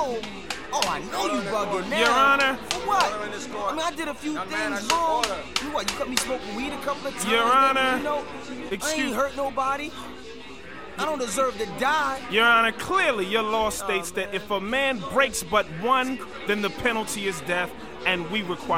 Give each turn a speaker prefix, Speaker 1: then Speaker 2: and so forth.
Speaker 1: Oh, I know you bugging now.
Speaker 2: Your Honor.
Speaker 1: For what? I mean, I did a few things wrong. You what? You cut me smoking weed a couple of times.
Speaker 2: Your Honor.
Speaker 1: You know, I ain't hurt nobody. I don't deserve to die.
Speaker 2: Your Honor, clearly your law states that if a man breaks but one, then the penalty is death, and we require